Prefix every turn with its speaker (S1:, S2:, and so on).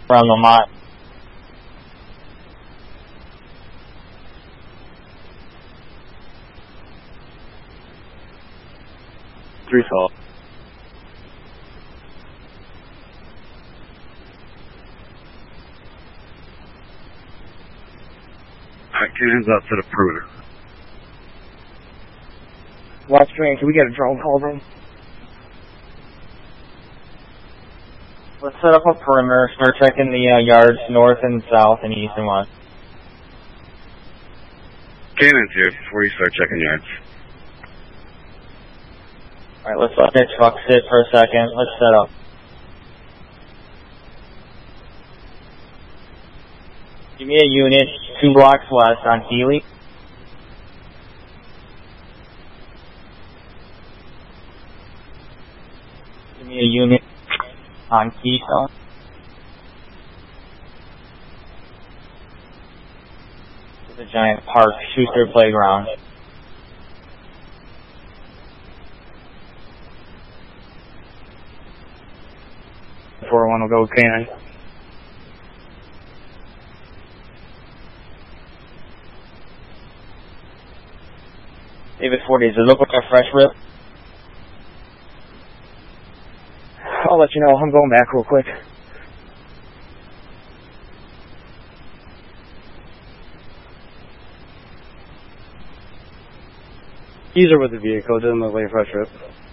S1: Around Lamont.
S2: Three salt. Alright, cannons out to the perimeter.
S3: Watch train, can we get a drone call then?
S1: Let's set up a perimeter, start checking the yards north and south and east and west.
S2: Cannons here before you start checking yards.
S1: Alright, let's let that truck sit for a second. Let's set up. Give me a unit 2 blocks west on Healy. Give me a unit on Keystone. It's a giant park, Schuster Playground.
S3: Before one will go cannon.
S1: David 40, does it look like a fresh rip?
S3: I'll let you know, I'm going back real quick. These are with the vehicle, it doesn't look like a fresh rip.